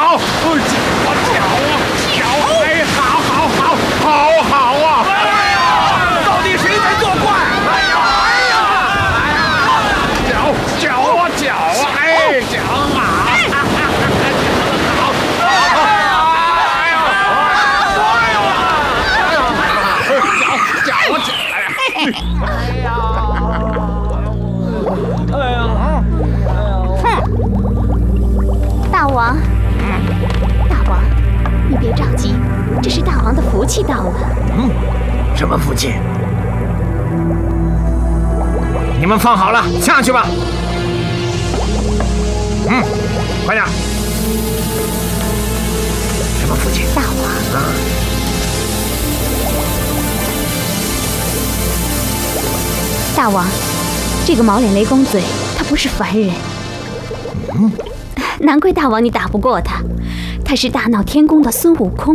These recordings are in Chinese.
好，脚，哎，好啊！ 哎呀，到底谁在作怪？ 脚啊，哎，脚啊！ 大王，你别着急，这是大王的福气到了。 什么福气？你们放好了，下去吧。快点。什么福气？ 大王啊！大王，这个毛脸雷公嘴，他不是凡人。难怪大王你打不过他，他是大闹天宫的孙悟空。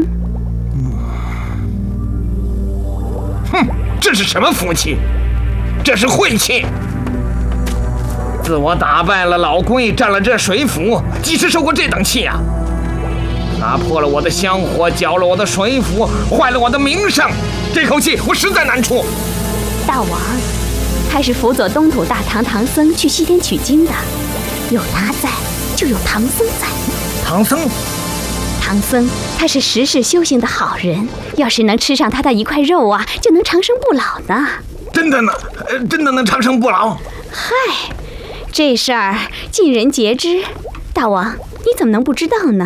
这是什么福气？这是晦气！自我打败了老龟，占了这水府，几时受过这等气啊？拿破了我的香火，搅了我的水府，坏了我的名声，这口气我实在难出。 大王，他是辅佐东土大唐唐僧去西天取经的，有他在，就有唐僧在。 唐僧他是十世修行的好人，要是能吃上他的一块肉啊，就能长生不老呢。 真的呢？真的能长生不老？ 嗨，这事儿尽人皆知，大王你怎么能不知道呢？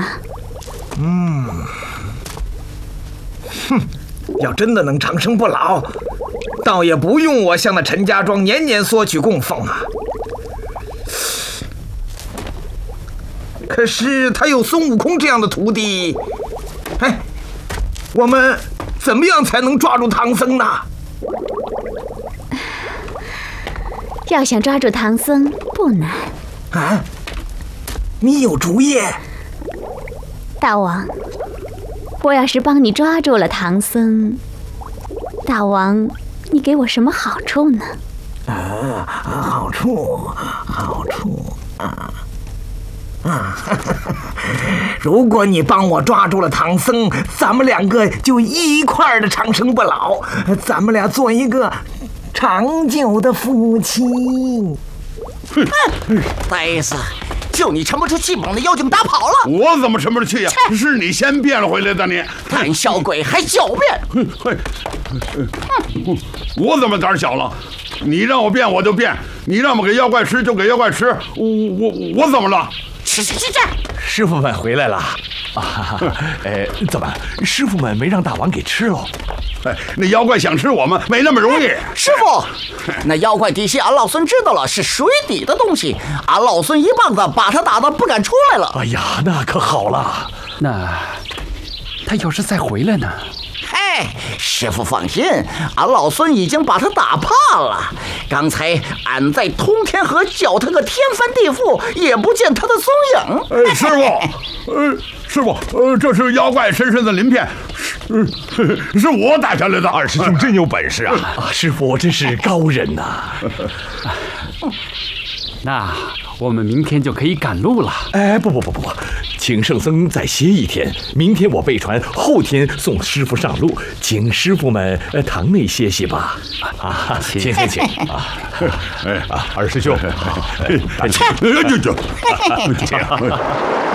要真的能长生不老，倒也不用我向那陈家庄年年索取供奉啊。可是他有孙悟空这样的徒弟，哎，我们怎么样才能抓住唐僧呢？ 要想抓住唐僧不难啊！你有主意？ 大王，我要是帮你抓住了唐僧，大王你给我什么好处呢？ 好处如果你帮我抓住了唐僧，咱们两个就一块儿的长生不老，咱们俩做一个长久的夫妻。 呆子，就你沉不住气，把那妖精打跑了。 我怎么沉不住气呀？是你先变回来的你。 胆小鬼还狡辩！ 我怎么胆小了？你让我变我就变，你让我给妖怪吃就给妖怪吃，我怎么了？ 吃！ 师傅们回来了啊！怎么师傅们没让大王给吃了？ 那妖怪想吃我们没那么容易。 师傅，那妖怪底细俺老孙知道了，是水底的东西，俺老孙一棒子把他打得不敢出来了。 哎呀，那可好了。 那他要是再回来呢？ 嗨，师傅放心，俺老孙已经把他打怕了。刚才俺在通天河叫他个天翻地覆，也不见他的踪影。 师傅，这是妖怪深深的鳞片，是我打下来的。 二师兄真有本事啊！师傅真是高人呐。 那我们明天就可以赶路了。 不，请圣僧再歇一天，明天我备船，后天送师傅上路，请师傅们堂内歇息吧。请二师兄， 就。